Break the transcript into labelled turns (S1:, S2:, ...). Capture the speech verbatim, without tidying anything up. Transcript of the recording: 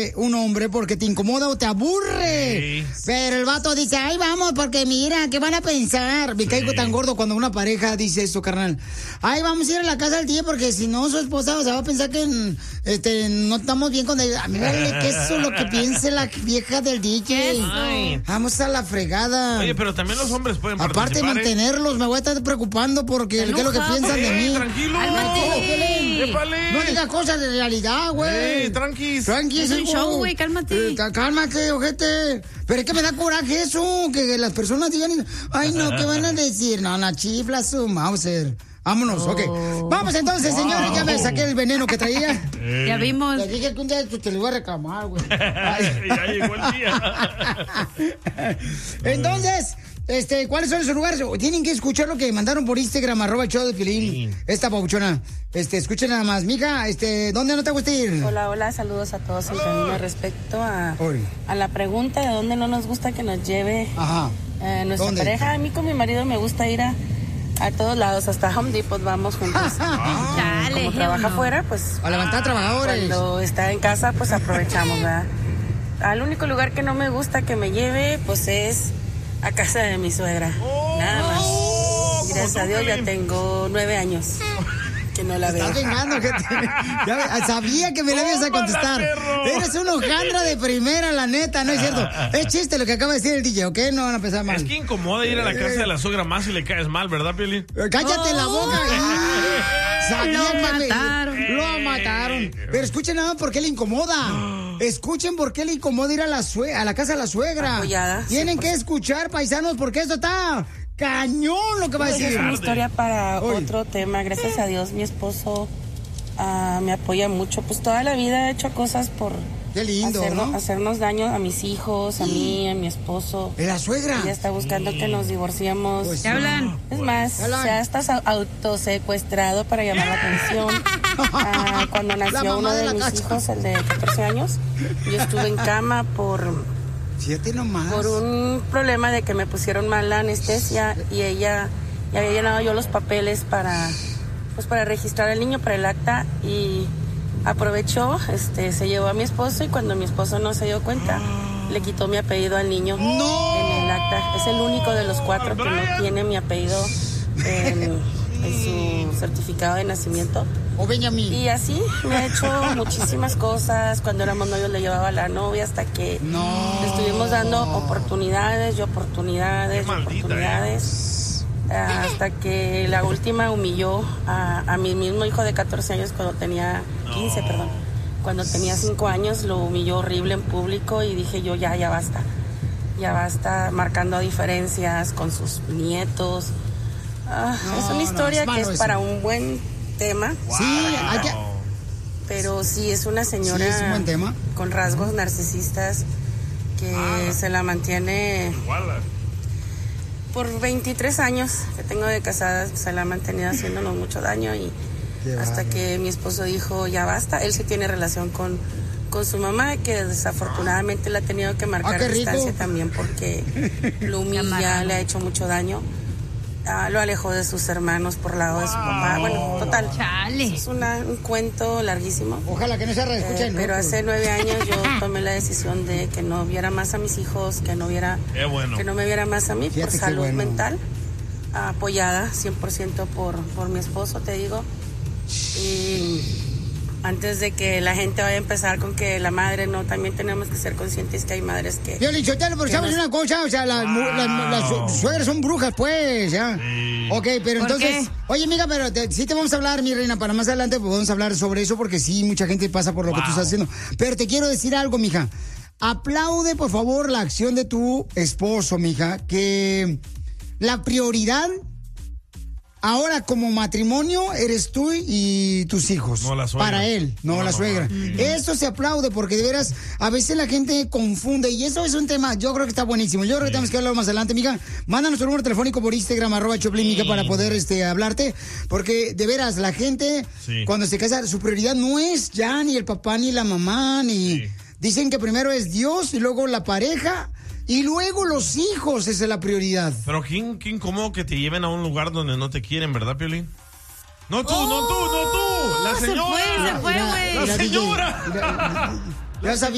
S1: de un hombre porque te incomoda o te aburre. Sí. Pero el vato dice, ay, vamos, porque mira, ¿qué van a pensar? Me sí. caigo tan gordo cuando una pareja dice eso, carnal. Ay, vamos a ir a la casa del tío porque si no, su esposa se va a pensar que este, no estamos bien con ella. A mí vale que eso es lo que piense la vieja del D J. Ay. Vamos a la fregada.
S2: Oye, pero también los hombres pueden
S1: Aparte
S2: participar.
S1: Aparte de mantenerlos, ¿eh? Me voy a estar preocupando porque qué es lo que piensan de mí.
S2: Tranquilo.
S1: No digas cosas de realidad, güey.
S2: Eh, tranquis.
S1: Tranquis.
S3: Es un show, güey, cálmate.
S1: Eh, cálmate, ojete. Pero es que me da coraje eso, que las personas digan, ay, no, ¿qué van a decir? No, la chifla su Mauser. Vámonos, oh. ok. Vamos entonces, wow. señores, ya me saqué el veneno que traía.
S3: Eh. Ya vimos.
S1: Le dije que un día te lo iba a reclamar, güey.
S2: Ya llegó el día.
S1: Entonces... Este, ¿cuáles son esos lugares? Tienen que escuchar lo que mandaron por Instagram, arroba el show de Piolín. Sí. Esta pabuchona. Este, escuchen nada más. Mija, este, ¿dónde no te gusta ir?
S4: Hola, hola, saludos a todos en camino respecto a, a la pregunta de dónde no nos gusta que nos lleve
S1: Ajá.
S4: Eh, nuestra
S1: ¿Dónde?
S4: pareja. A mí con mi marido me gusta ir a, a todos lados, hasta Home Depot vamos juntos.
S3: Ah,
S4: Como trabaja afuera, pues...
S1: A levantar trabajadores.
S4: Cuando está en casa, pues aprovechamos, ¿verdad? Al único lugar que no me gusta que me lleve, pues es... a casa de mi suegra, oh, nada más. Oh, gracias a Dios ya tengo nueve años que no la veo.
S1: Estás vengando, que te... ya, sabía que me la ibas a contestar. Eres un hojandra de primera, la neta, no es cierto. Es chiste lo que acaba de decir el D J, ¿ok? No van a pensar mal.
S2: Es que incomoda ir a la casa de la suegra más si le caes mal, ¿verdad, Piolín?
S1: Cállate oh, la boca.
S3: Sabía lo mataron.
S1: Me... Lo mataron. Pero escuchen nada por qué le incomoda. Escuchen por qué le incomoda ir a la, sue a la casa de la suegra.
S4: Apoyada,
S1: Tienen
S4: sí,
S1: que escuchar, paisanos, porque esto está cañón lo que va a decir.
S4: Es una historia para Hoy. otro tema. Gracias a Dios, mi esposo uh, me apoya mucho. Pues toda la vida he hecho cosas por
S1: qué lindo,
S4: hacernos,
S1: ¿no?
S4: hacernos daño a mis hijos, a sí. mí, a mi esposo.
S1: ¿Es la suegra?
S4: Ella está buscando sí. que nos divorciemos.
S3: Pues ¿Qué hablan?
S4: Es más, se ha hasta autosecuestrado para llamar la atención. Uh, cuando nació uno de, de mis casa. hijos, el de catorce años, yo estuve en cama por,
S1: Siete nomás.
S4: por un problema de que me pusieron mal la anestesia y ella ya había llenado yo los papeles para, pues para registrar al niño para el acta y aprovechó, este, se llevó a mi esposo y cuando mi esposo no se dio cuenta, le quitó mi apellido al niño
S1: ¡No!
S4: en el acta. Es el único de los cuatro que no tiene mi apellido en, en su certificado de nacimiento.
S1: O Benjamín.
S4: Y así me ha hecho muchísimas cosas. Cuando éramos novios le llevaba a la novia hasta que
S1: no.
S4: le estuvimos dando oportunidades y oportunidades y oportunidades. Eh. Hasta que la última humilló a, a mi mismo hijo de catorce años cuando tenía quince, no. perdón. Cuando tenía cinco años lo humilló horrible en público y dije yo ya, ya basta. Ya basta marcando diferencias con sus nietos. Ah, no, es una historia no, es que es eso. Para un buen tema.
S1: Wow. Sí, hay que...
S4: pero sí es una señora
S1: sí, es un buen tema.
S4: Con rasgos narcisistas que wow. se la mantiene wow. por veintitrés años que tengo de casada, se la ha mantenido haciéndonos mucho daño y Qué hasta barro. Que mi esposo dijo ya basta. Él sí tiene relación con, con su mamá, que desafortunadamente la ha tenido que marcar
S1: ah,
S4: distancia también porque lo humilla, le ha hecho mucho daño. Uh, lo alejó de sus hermanos por lado de su papá. Bueno, total.
S3: Chale.
S4: Es una, un cuento larguísimo.
S1: Ojalá que no se reescuchen.
S4: Eh, pero hace nueve años yo tomé la decisión de que no viera más a mis hijos, que no viera,
S2: bueno.
S4: que no me viera más a mí. Fíjate por salud bueno. mental, apoyada cien por ciento por, por mi esposo, te digo. Y antes de que la gente vaya a empezar con que la madre no, también tenemos que ser conscientes que hay madres que...
S1: Yo le dicho, pero sabes nos... una cosa, o sea, las, wow. las, las suegras son brujas, pues, ya. Sí. Ok, pero entonces... Qué? Oye, amiga, pero te, sí te vamos a hablar, mi reina, para más adelante pues, vamos a hablar sobre eso, porque sí, mucha gente pasa por lo wow. que tú estás haciendo. Pero te quiero decir algo, mija. Aplaude, por favor, la acción de tu esposo, mija, que la prioridad... Ahora, como matrimonio, eres tú y tus hijos.
S2: No la suegra.
S1: Para él, no, no la suegra. No, no. Eso se aplaude porque de veras, a veces la gente confunde y eso es un tema, yo creo que está buenísimo. Yo creo que sí. tenemos que hablar más adelante, mija. Mándanos tu número telefónico por Instagram, arroba Choplin, sí. mija, para poder este, hablarte. Porque de veras, la gente, sí. cuando se casa, su prioridad no es ya ni el papá ni la mamá, ni... Sí. Dicen que primero es Dios y luego la pareja... Y luego los hijos, esa es la prioridad.
S2: Pero ¿quién, quién cómo que te lleven a un lugar donde no te quieren, verdad, Piolín? No tú, oh, no tú, no tú. La señora.
S3: Se fue, se fue, güey.
S2: La señora.
S1: Ya sabía.